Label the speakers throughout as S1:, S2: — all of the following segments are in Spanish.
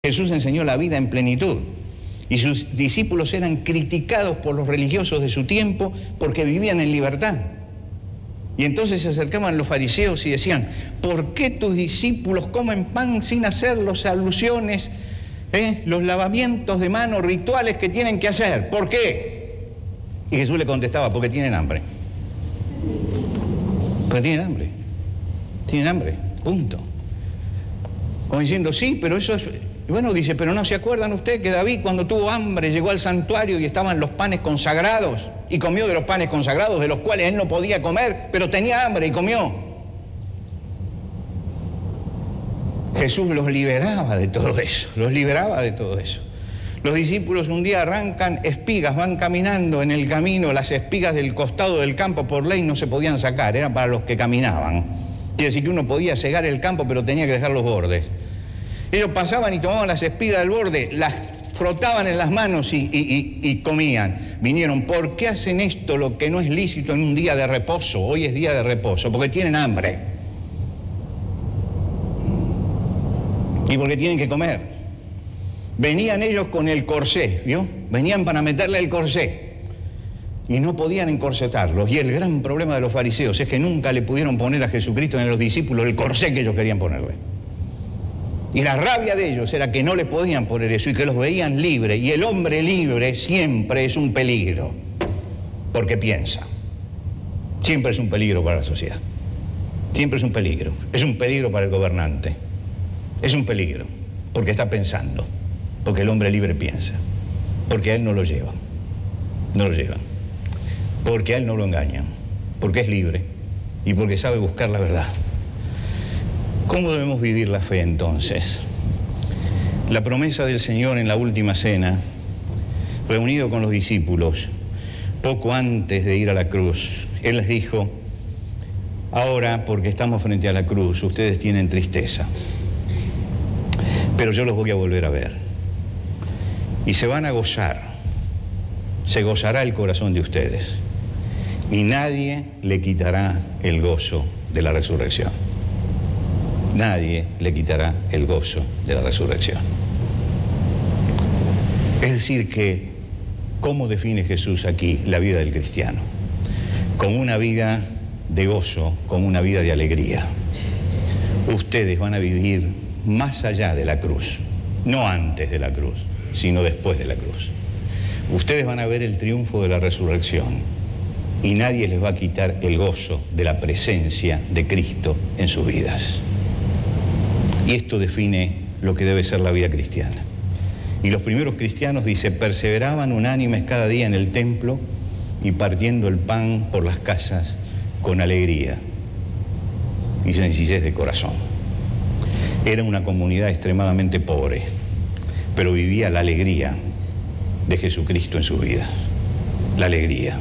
S1: Jesús enseñó la vida en plenitud y sus discípulos eran criticados por los religiosos de su tiempo porque vivían en libertad. Y entonces se acercaban los fariseos y decían: ¿por qué tus discípulos comen pan sin hacer las abluciones, los lavamientos de manos rituales que tienen que hacer? ¿Por qué? Y Jesús le contestaba: porque tienen hambre. Porque tienen hambre. Tienen hambre, punto. Como diciendo: sí, pero eso es... Bueno, dice, pero ¿no se acuerdan ustedes que David, cuando tuvo hambre, llegó al santuario y estaban los panes consagrados y comió de los panes consagrados, de los cuales él no podía comer, pero tenía hambre y comió? Jesús los liberaba de todo eso, los liberaba de todo eso. Los discípulos un día arrancan espigas, van caminando en el camino, las espigas del costado del campo por ley no se podían sacar, eran para los que caminaban. Quiere decir que uno podía cegar el campo, pero tenía que dejar los bordes. Ellos pasaban y tomaban las espigas del borde, las frotaban en las manos y comían. Vinieron: ¿por qué hacen esto, lo que no es lícito, en un día de reposo? Hoy es día de reposo, porque tienen hambre. Y porque tienen que comer. Venían ellos con el corsé, ¿vio? Venían para meterle el corsé. Y no podían encorsetarlos. Y el gran problema de los fariseos es que nunca le pudieron poner a Jesucristo en los discípulos el corsé que ellos querían ponerle. Y la rabia de ellos era que no le podían poner eso y que los veían libres. Y el hombre libre siempre es un peligro, porque piensa. Siempre es un peligro para la sociedad. Siempre es un peligro. Es un peligro para el gobernante. Es un peligro, porque está pensando. Porque el hombre libre piensa. Porque a él no lo llevan. No lo llevan. Porque a él no lo engañan. Porque es libre. Y porque sabe buscar la verdad. ¿Cómo debemos vivir la fe entonces? La promesa del Señor en la última cena, reunido con los discípulos, poco antes de ir a la cruz, Él les dijo: ahora, porque estamos frente a la cruz, ustedes tienen tristeza, pero yo los voy a volver a ver. Y se van a gozar, se gozará el corazón de ustedes, y nadie le quitará el gozo de la resurrección. Nadie le quitará el gozo de la resurrección. Es decir que, ¿cómo define Jesús aquí la vida del cristiano? Como una vida de gozo, como una vida de alegría. Ustedes van a vivir más allá de la cruz, no antes de la cruz, sino después de la cruz. Ustedes van a ver el triunfo de la resurrección y nadie les va a quitar el gozo de la presencia de Cristo en sus vidas. Y esto define lo que debe ser la vida cristiana. Y los primeros cristianos, dice, perseveraban unánimes cada día en el templo y partiendo el pan por las casas con alegría y sencillez de corazón. Era una comunidad extremadamente pobre, pero vivía la alegría de Jesucristo en sus vidas. La alegría.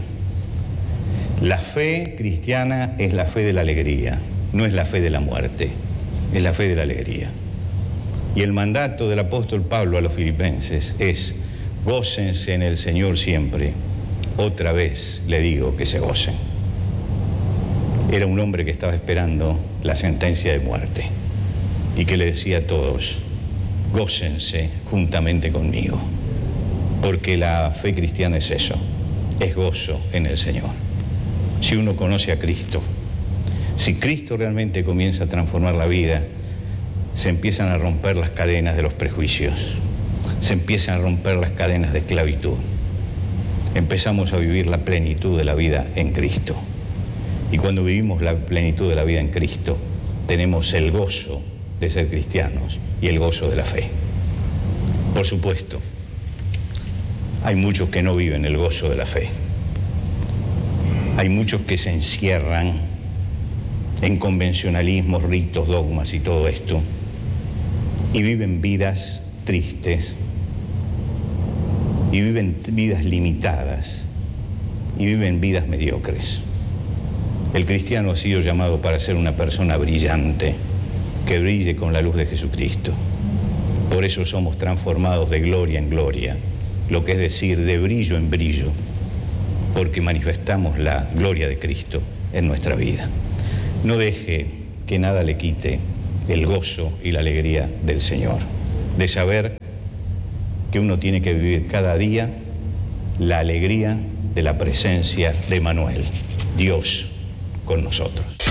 S1: La fe cristiana es la fe de la alegría, no es la fe de la muerte. Es la fe de la alegría. Y el mandato del apóstol Pablo a los filipenses es: gócense en el Señor siempre. Otra vez le digo que se gocen. Era un hombre que estaba esperando la sentencia de muerte y que le decía a todos: gócense juntamente conmigo, porque la fe cristiana es eso, es gozo en el Señor. Si uno conoce a Cristo, si Cristo realmente comienza a transformar la vida, se empiezan a romper las cadenas de los prejuicios, se empiezan a romper las cadenas de esclavitud. Empezamos a vivir la plenitud de la vida en Cristo. Y cuando vivimos la plenitud de la vida en Cristo, tenemos el gozo de ser cristianos y el gozo de la fe. Por supuesto, hay muchos que no viven el gozo de la fe. Hay muchos que se encierran en convencionalismos, ritos, dogmas y todo esto, y viven vidas tristes, y viven vidas limitadas, y viven vidas mediocres. El cristiano ha sido llamado para ser una persona brillante, que brille con la luz de Jesucristo. Por eso somos transformados de gloria en gloria, lo que es decir, de brillo en brillo, porque manifestamos la gloria de Cristo en nuestra vida. No deje que nada le quite el gozo y la alegría del Señor. de saber que uno tiene que vivir cada día la alegría de la presencia de Emmanuel, Dios con nosotros.